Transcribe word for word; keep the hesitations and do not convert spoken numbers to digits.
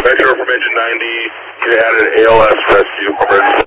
Vector information ninety, you had an A L S rescue emergency.